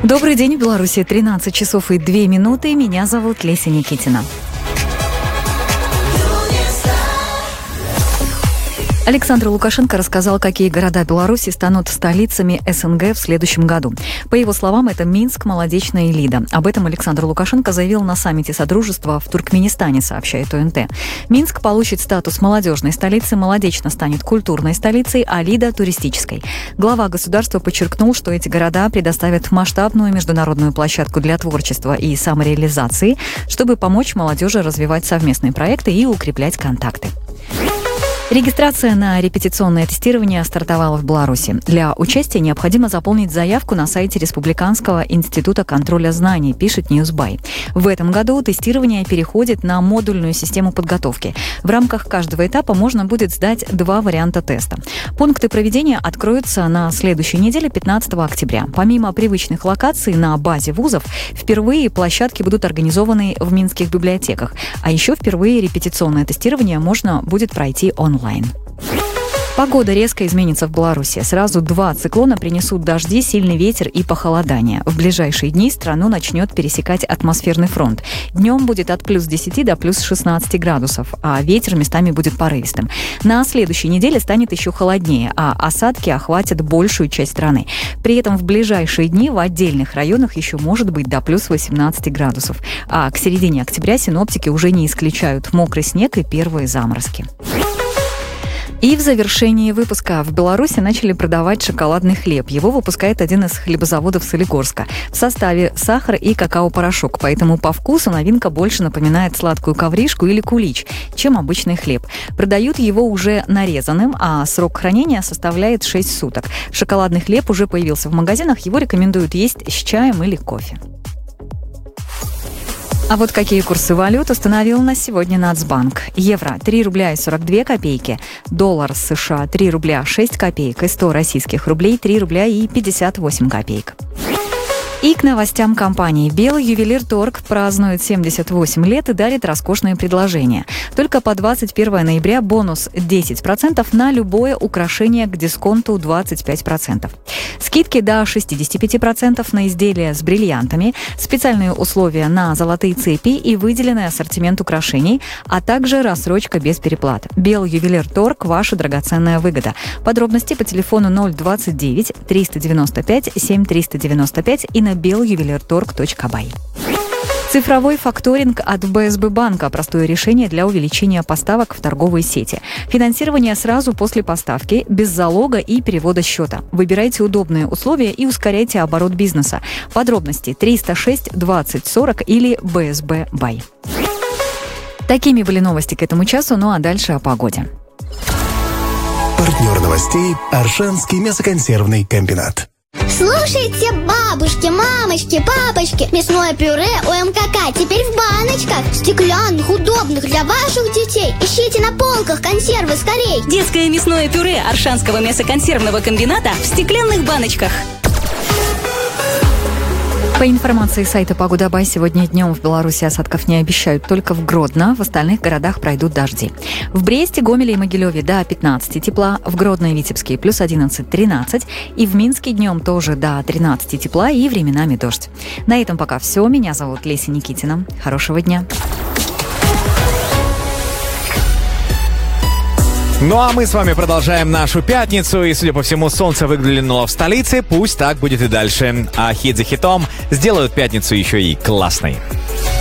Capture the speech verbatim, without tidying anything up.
Добрый день, в Беларуси тринадцать часов и две минуты. Меня зовут Леся Никитина. Александр Лукашенко рассказал, какие города Беларуси станут столицами СНГ в следующем году. По его словам, это Минск, Молодечная и Лида. Об этом Александр Лукашенко заявил на саммите Содружества в Туркменистане, сообщает ОНТ. Минск получит статус молодежной столицы, Молодечна станет культурной столицей, а Лида – туристической. Глава государства подчеркнул, что эти города предоставят масштабную международную площадку для творчества и самореализации, чтобы помочь молодежи развивать совместные проекты и укреплять контакты. Регистрация на репетиционное тестирование стартовала в Беларуси. Для участия необходимо заполнить заявку на сайте Республиканского института контроля знаний, пишет Newsby. В этом году тестирование переходит на модульную систему подготовки. В рамках каждого этапа можно будет сдать два варианта теста. Пункты проведения откроются на следующей неделе, пятнадцатого октября. Помимо привычных локаций на базе вузов, впервые площадки будут организованы в минских библиотеках. А еще впервые репетиционное тестирование можно будет пройти онлайн. Погода резко изменится в Беларуси. Сразу два циклона принесут дожди, сильный ветер и похолодание. В ближайшие дни страну начнет пересекать атмосферный фронт. Днем будет от плюс десяти до плюс шестнадцати градусов, а ветер местами будет порывистым. На следующей неделе станет еще холоднее, а осадки охватят большую часть страны. При этом в ближайшие дни в отдельных районах еще может быть до плюс восемнадцати градусов. А к середине октября синоптики уже не исключают мокрый снег и первые заморозки. И в завершении выпуска в Беларуси начали продавать шоколадный хлеб. Его выпускает один из хлебозаводов Солигорска. В составе сахар и какао-порошок, поэтому по вкусу новинка больше напоминает сладкую ковришку или кулич, чем обычный хлеб. Продают его уже нарезанным, а срок хранения составляет шесть суток. Шоколадный хлеб уже появился в магазинах, его рекомендуют есть с чаем или кофе. А вот какие курсы валют установил на сегодня Нацбанк. Евро – три рубля и сорок две копейки, доллар США – три рубля шесть копеек и сто российских рублей – три рубля и пятьдесят восемь копеек. И к новостям компании. Белый ювелир Торг празднует семьдесят восемь лет и дарит роскошные предложения. Только по двадцать первого ноября бонус десять процентов на любое украшение к дисконту двадцать пять процентов. Скидки до шестьдесят пять процентов на изделия с бриллиантами, специальные условия на золотые цепи и выделенный ассортимент украшений, а также рассрочка без переплат. Белый ювелир Торг – ваша драгоценная выгода. Подробности по телефону ноль двадцать девять триста девяносто пять семь триста девяносто пять и на бел ювелир торг точка бай. Цифровой факторинг от бэ эс бэ банка – простое решение для увеличения поставок в торговые сети. Финансирование сразу после поставки, без залога и перевода счета. Выбирайте удобные условия и ускоряйте оборот бизнеса. Подробности триста шесть двадцать сорок или бэ эс бэ бай. Такими были новости к этому часу, ну а дальше о погоде. Партнер новостей – Аршанский мясоконсервный комбинат. Слушайте, бабушки, мамочки, папочки, мясное пюре о эм ка ка теперь в баночках, стеклянных, удобных для ваших детей. Ищите на полках консервы скорей. Детское мясное пюре Аршанского мясоконсервного комбината в стеклянных баночках. По информации сайта Погода.бай, сегодня днем в Беларуси осадков не обещают, только в Гродно, в остальных городах пройдут дожди. В Бресте, Гомеле и Могилеве до пятнадцати тепла, в Гродно и Витебске плюс одиннадцать-тринадцать, и в Минске днем тоже до тринадцати тепла и временами дождь. На этом пока все. Меня зовут Леся Никитина. Хорошего дня. Ну а мы с вами продолжаем нашу пятницу, и, судя по всему, солнце выглянуло в столице, пусть так будет и дальше. А хит за хитом сделают пятницу еще и классной.